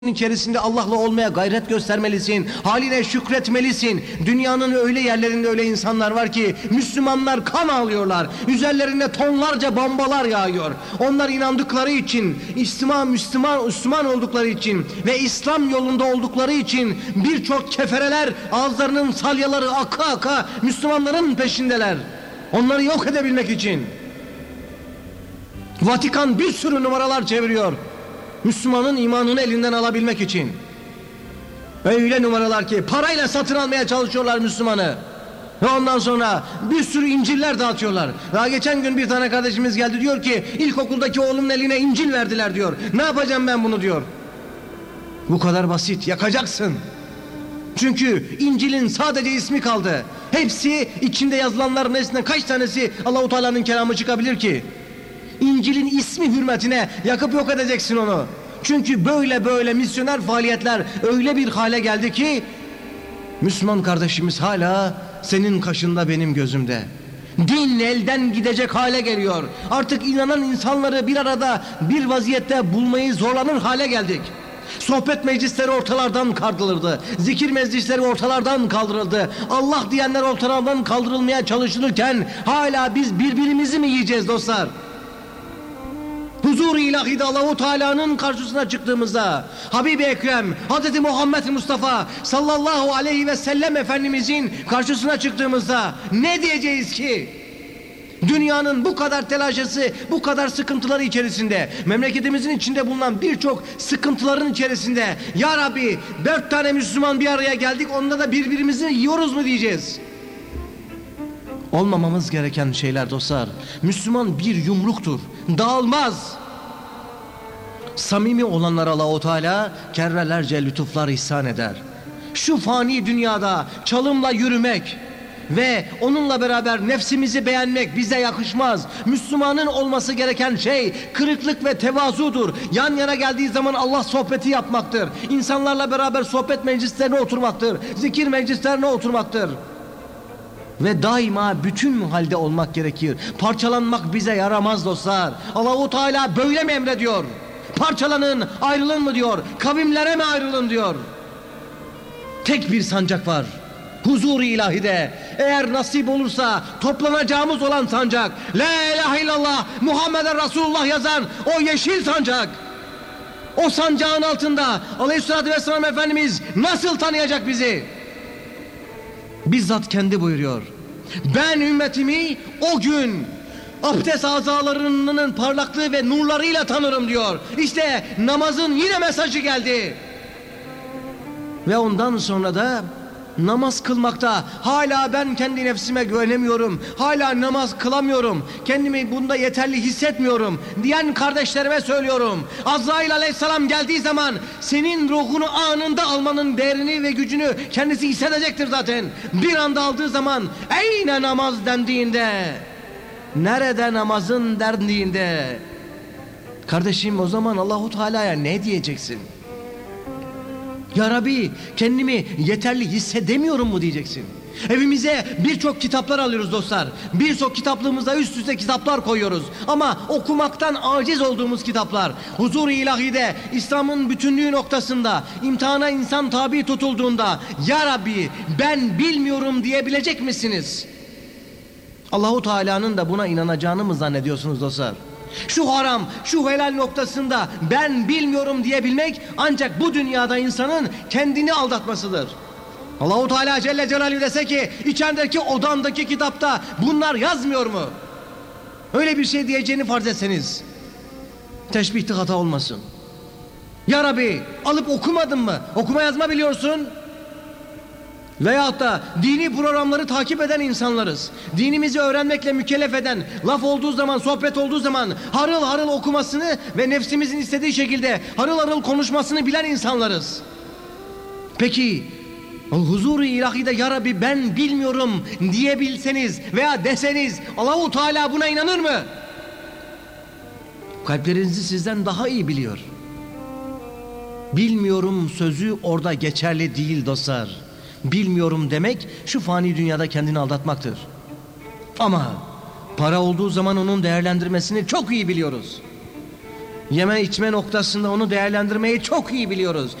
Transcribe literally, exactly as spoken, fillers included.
içerisinde Allah'la olmaya gayret göstermelisin. Haline şükretmelisin. Dünyanın öyle yerlerinde öyle insanlar var ki Müslümanlar kan ağlıyorlar. Üzerlerinde tonlarca bombalar yağıyor. Onlar inandıkları için, İslam Müslüman Müslüman oldukları için ve İslam yolunda oldukları için birçok kefereler ağızlarının salyaları aka aka Müslümanların peşindeler. Onları yok edebilmek için. Vatikan bir sürü numaralar çeviriyor. Müslümanın imanını elinden alabilmek için. Öyle numaralar ki parayla satın almaya çalışıyorlar Müslümanı. Ve ondan sonra bir sürü İncil'ler dağıtıyorlar. Daha geçen gün bir tane kardeşimiz geldi, diyor ki ilkokuldaki oğlumun eline İncil verdiler diyor. Ne yapacağım ben bunu diyor. Bu kadar basit, yakacaksın. Çünkü İncil'in sadece ismi kaldı. Hepsi içinde yazılanların arasında kaç tanesi Allah-u Teala'nın kelamı çıkabilir ki? İncil'in ismi hürmetine yakıp yok edeceksin onu. Çünkü böyle böyle misyoner faaliyetler öyle bir hale geldi ki Müslüman kardeşimiz hala senin kaşında benim gözümde. Din elden gidecek hale geliyor. Artık inanan insanları bir arada bir vaziyette bulmayı zorlanır hale geldik. Sohbet meclisleri ortalardan kaldırıldı. Zikir meclisleri ortalardan kaldırıldı. Allah diyenler ortalardan kaldırılmaya çalışılırken hala biz birbirimizi mi yiyeceğiz dostlar? Huzur-u ilahide Allah-u Teala'nın karşısına çıktığımızda Habibi Ekrem Hazreti Muhammed Mustafa sallallahu aleyhi ve sellem Efendimizin karşısına çıktığımızda ne diyeceğiz ki? Dünyanın bu kadar telaşesi, bu kadar sıkıntıları içerisinde, memleketimizin içinde bulunan birçok sıkıntıların içerisinde Ya Rabbi dört tane Müslüman bir araya geldik, onda da birbirimizi yiyoruz mu diyeceğiz? Olmamamız gereken şeyler dostlar. Müslüman bir yumruktur, dağılmaz. Samimi olanlara Allah-u Teala kerrelerce lütuflar ihsan eder. Şu fani dünyada çalımla yürümek ve onunla beraber nefsimizi beğenmek bize yakışmaz. Müslümanın olması gereken şey kırıklık ve tevazudur. Yan yana geldiği zaman Allah sohbeti yapmaktır. İnsanlarla beraber sohbet meclislerine oturmaktır. Zikir meclislerine oturmaktır. Ve daima bütün halde olmak gerekir. Parçalanmak bize yaramaz dostlar. Allah-u Teala böyle mi emrediyor? Parçalanın, ayrılın mı diyor? Kavimlere mi ayrılın diyor? Tek bir sancak var. Huzur-u ilahide. Eğer nasip olursa toplanacağımız olan sancak. La ilahe illallah Muhammeden Resulullah yazan o yeşil sancak. O sancağın altında Aleyhisselatü Vesselam Efendimiz nasıl tanıyacak bizi? Bizzat kendi buyuruyor. Ben ümmetimi o gün abdest azalarının parlaklığı ve nurlarıyla tanırım diyor. İşte namazın yine mesajı geldi. Ve ondan sonra da namaz kılmakta hala ben kendi nefsime güvenemiyorum. Hala namaz kılamıyorum. Kendimi bunda yeterli hissetmiyorum diyen kardeşlerime söylüyorum. Azrail aleyhisselam geldiği zaman senin ruhunu anında almanın değerini ve gücünü kendisi hissedecektir zaten. Bir anda aldığı zaman eyne namaz dendiğinde, nerede namazın dendiğinde, kardeşim o zaman Allahu Teala'ya ne diyeceksin? Ya Rabbi kendimi yeterli hissedemiyorum mu diyeceksin. Evimize birçok kitaplar alıyoruz dostlar. Birçok kitaplığımızda üst üste kitaplar koyuyoruz. Ama okumaktan aciz olduğumuz kitaplar. Huzur-u ilahide, İslam'ın bütünlüğü noktasında, imtihana insan tabi tutulduğunda Ya Rabbi ben bilmiyorum diyebilecek misiniz? Allahu Teala'nın da buna inanacağını mı zannediyorsunuz dostlar? Şu haram, şu helal noktasında ben bilmiyorum diyebilmek ancak bu dünyada insanın kendini aldatmasıdır. Allah-u Teala Celle Celaluhu dese ki içerideki odandaki kitapta bunlar yazmıyor mu? Öyle bir şey diyeceğini farz etseniz teşbihte hata olmasın. Ya Rabbi alıp okumadın mı? Okuma yazma biliyorsun. Veyahut da dini programları takip eden insanlarız. Dinimizi öğrenmekle mükellef eden, laf olduğu zaman, sohbet olduğu zaman harıl harıl okumasını ve nefsimizin istediği şekilde harıl harıl konuşmasını bilen insanlarız. Peki huzur-u ilahide Ya Rabbi ben bilmiyorum diyebilseniz veya deseniz Allah-u Teala buna inanır mı? Kalplerinizi sizden daha iyi biliyor. Bilmiyorum sözü orada geçerli değil dostlar. Bilmiyorum demek şu fani dünyada kendini aldatmaktır. Ama para olduğu zaman onun değerlendirmesini çok iyi biliyoruz. Yeme içme noktasında onu değerlendirmeyi çok iyi biliyoruz.